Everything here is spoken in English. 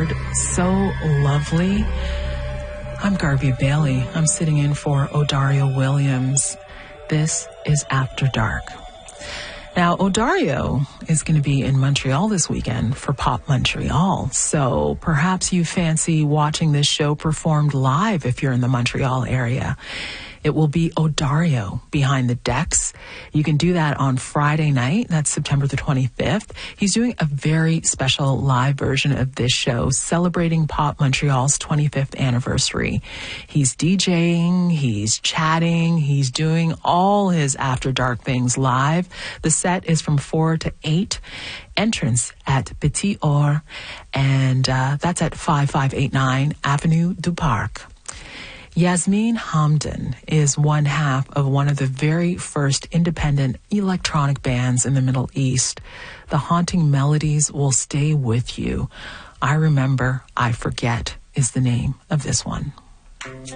word so lovely. I'm Garvey Bailey. I'm sitting in for Odario Williams. This is After Dark. Now, Odario is going to be in Montreal this weekend for Pop Montreal, so perhaps you fancy watching this show performed live if you're in the Montreal area. It will be Odario Behind the Decks. You can do that on Friday night. That's September the 25th. He's doing a very special live version of this show celebrating Pop Montreal's 25th anniversary. He's DJing, he's chatting, he's doing all his After Dark things live. The set is from 4 to 8. Entrance at Petit Or, and that's at 5589 Avenue du Parc. Yasmin Hamdan is one half of one of the very first independent electronic bands in the Middle East. The haunting melodies will stay with you. I Remember, I Forget is the name of this one.